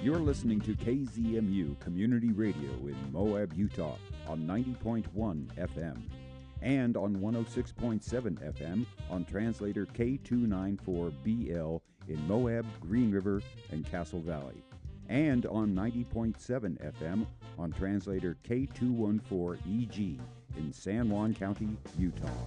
You're listening to KZMU Community Radio in Moab, Utah on 90.1 FM and on 106.7 FM on translator K294BL in Moab, Green River, and Castle Valley, and on 90.7 FM on translator K214EG in San Juan County, Utah.